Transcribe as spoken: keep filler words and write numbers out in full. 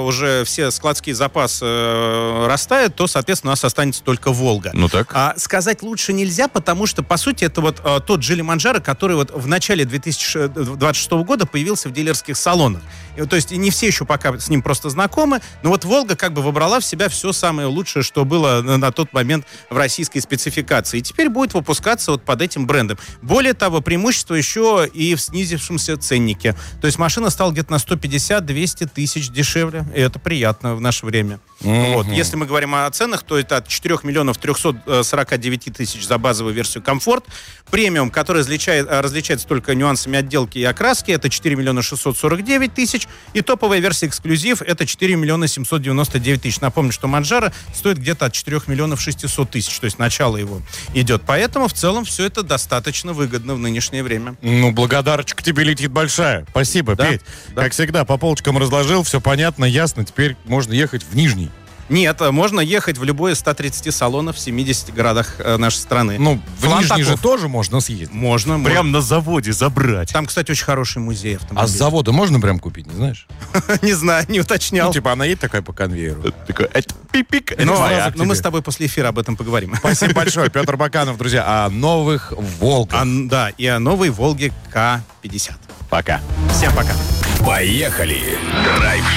уже все складские запасы э, растают, то, соответственно, у нас останется только Волга. Ну так. А сказать лучше нельзя, потому что, по сути, это вот э, тот Geely Manjaro, который вот в начале две тысячи двадцать шестого года появился в дилерских салонах. И, то есть не все еще пока с ним просто знакомы, но вот Волга как бы вобрала в себя все самое лучшее, что было на, на тот момент в российской спецификации. И теперь будет выпускаться вот под этим брендом. Более того, преимущество еще и в снизившемся ценнике. То есть машина стала где-то на сто пятьдесят - двести тысяч дешевле. И это приятно в наше время. Mm-hmm. Вот. Если мы говорим о ценах, то это от четырех миллионов трехсот сорока девяти тысяч за базовую версию «Комфорт». Премиум, который различает, различается только нюансами отделки и окраски, это четыре миллиона шестьсот сорок девять тысяч. И топовая версия «Эксклюзив» это четыре миллиона семьсот девяносто девять тысяч. Напомню, что «Манджаро» стоит где-то от четырех миллионов шестисот тысяч. То есть начало его идет. Поэтому в целом все это достаточно выгодно в нынешнее время. Ну, благодарочка тебе летит большая. Спасибо, да? Петь. Да. Как всегда, по полочкам разложил, все понятно, ясно. Теперь можно ехать в Нижний. Нет, можно ехать в любой из ста тридцати салонов в семидесяти городах э, нашей страны. Ну, в Флантаков. Нижний же тоже можно съездить. Можно. Прям можно. на заводе забрать. Там, кстати, очень хороший музей автомобилей. А с завода можно прям купить, не знаешь? Не знаю, не уточнял. Ну, типа она едет такая по конвейеру. Такой, это пипик, это Но, моя. но мы с тобой после эфира об этом поговорим. Спасибо большое. Петр Баканов, друзья, о новых «Волгах». А, да, и о новой «Волге К пятьдесят». Пока. Всем пока. Поехали! Драйв